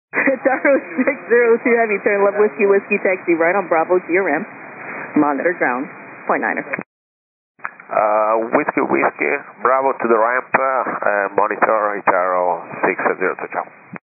Taro 602 Heavy, turn left Whiskey Whiskey Taxi right on Bravo to your rim. Monitor ground, point niner. Whiskey Whiskey, Bravo to the ramp, monitor Itaro 602, ciao.